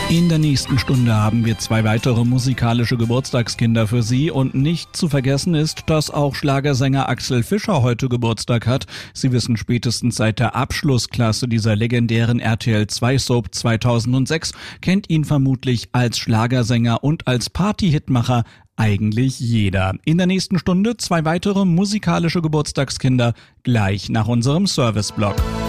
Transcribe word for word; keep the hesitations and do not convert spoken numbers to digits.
In der nächsten Stunde haben wir zwei weitere musikalische Geburtstagskinder für Sie und nicht zu vergessen ist, dass auch Schlagersänger Axel Fischer heute Geburtstag hat. Sie wissen spätestens seit der Abschlussklasse dieser legendären R T L zwei Soap zweitausendsechs, kennt ihn vermutlich als Schlagersänger und als Party-Hitmacher eigentlich jeder. In der nächsten Stunde zwei weitere musikalische Geburtstagskinder gleich nach unserem Serviceblock.